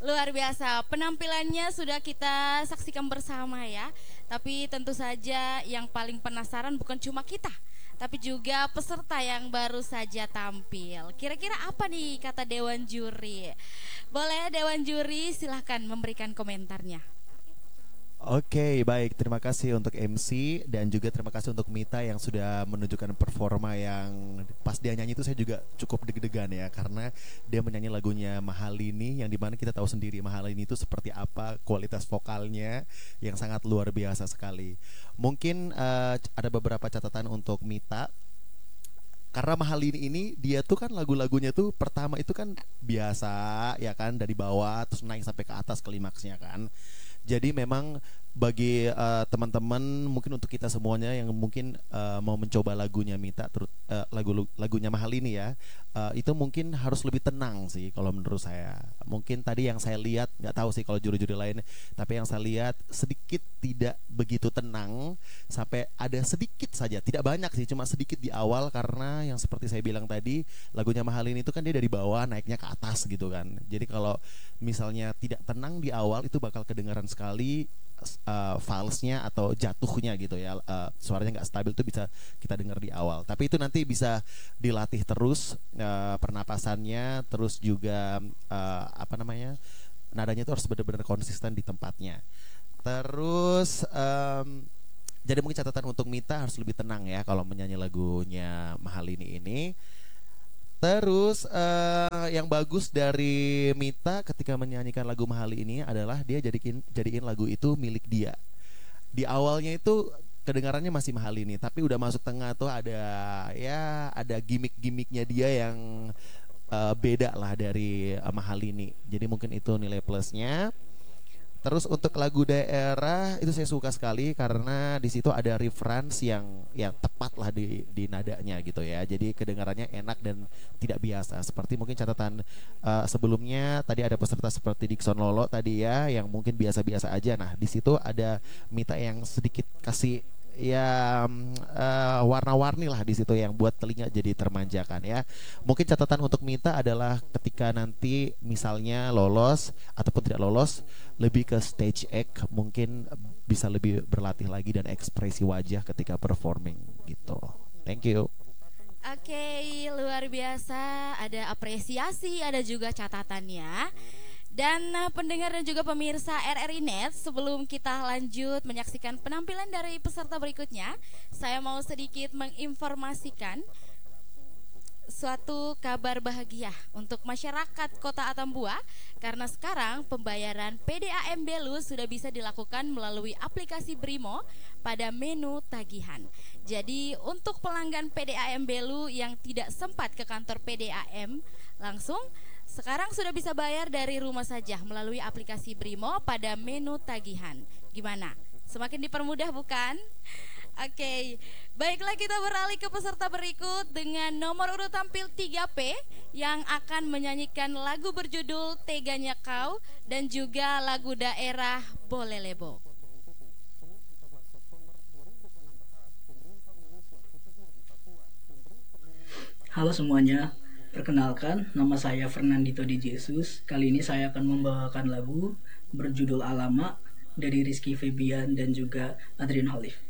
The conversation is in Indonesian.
Luar biasa, penampilannya sudah kita saksikan bersama ya. Tapi tentu saja yang paling penasaran bukan cuma kita, tapi juga peserta yang baru saja tampil. Kira-kira apa nih kata Dewan Juri? Boleh Dewan Juri silahkan memberikan komentarnya. Oke, baik. Terima kasih untuk MC dan juga terima kasih untuk Mita yang sudah menunjukkan performa yang pas dia nyanyi itu saya juga cukup deg-degan ya karena dia menyanyi lagunya Mahalini yang dimana kita tahu sendiri Mahalini itu seperti apa kualitas vokalnya yang sangat luar biasa sekali. Mungkin ada beberapa catatan untuk Mita karena Mahalini ini dia tuh kan lagu-lagunya tuh pertama itu kan biasa ya kan dari bawah terus naik sampai ke atas klimaksnya kan. Jadi memang bagi teman-teman mungkin untuk kita semuanya yang mungkin mau mencoba lagunya Mita lagunya Mahal ini ya itu mungkin harus lebih tenang sih kalau menurut saya. Mungkin tadi yang saya lihat nggak tahu sih kalau juri-juri lain, tapi yang saya lihat sedikit tidak begitu tenang sampai ada sedikit saja, tidak banyak sih, cuma sedikit di awal karena yang seperti saya bilang tadi lagunya Mahal ini itu kan dia dari bawah naiknya ke atas gitu kan. Jadi kalau misalnya tidak tenang di awal itu bakal kedengaran sekali falsnya atau jatuhnya gitu ya, suaranya nggak stabil itu bisa kita dengar di awal. Tapi itu nanti bisa dilatih terus pernapasannya, terus juga apa namanya nadanya itu harus benar-benar konsisten di tempatnya. Terus jadi mungkin catatan untuk Mita harus lebih tenang ya kalau menyanyi lagunya Mahal ini. Terus yang bagus dari Mita ketika menyanyikan lagu Mahal ini adalah dia jadiin lagu itu milik dia. Di awalnya itu kedengarannya masih Mahal ini, tapi udah masuk tengah tuh ada gimmick-gimmicknya dia yang beda lah dari Mahal ini. Jadi mungkin itu nilai plusnya. Terus untuk lagu daerah itu saya suka sekali karena di situ ada reference yang tepat lah di nadanya gitu ya. Jadi kedengarannya enak dan tidak biasa. Seperti mungkin catatan sebelumnya tadi ada peserta seperti Dixon Lolo tadi ya yang mungkin biasa-biasa aja. Nah, di situ ada Mita yang sedikit kasih ya warna-warni lah di situ yang buat telinga jadi termanjakan ya. Mungkin catatan untuk Mita adalah ketika nanti misalnya lolos ataupun tidak lolos lebih ke stage act mungkin bisa lebih berlatih lagi dan ekspresi wajah ketika performing gitu. Thank you. Oke, luar biasa. Ada apresiasi, ada juga catatannya. Dan pendengar dan juga pemirsa RRI Net, sebelum kita lanjut menyaksikan penampilan dari peserta berikutnya, saya mau sedikit menginformasikan suatu kabar bahagia untuk masyarakat Kota Atambua karena sekarang pembayaran PDAM Belu sudah bisa dilakukan melalui aplikasi Brimo pada menu tagihan. Jadi untuk pelanggan PDAM Belu yang tidak sempat ke kantor PDAM langsung, sekarang sudah bisa bayar dari rumah saja melalui aplikasi Brimo pada menu tagihan. Gimana? Semakin dipermudah bukan? Oke, baiklah kita beralih ke peserta berikut dengan nomor urut tampil 3P yang akan menyanyikan lagu berjudul Teganya Kau dan juga lagu daerah Bolelebo. Halo semuanya, perkenalkan nama saya Fernandito Di Jesus. Kali ini saya akan membawakan lagu berjudul Alamak dari Rizky Febian dan juga Adrian Holif.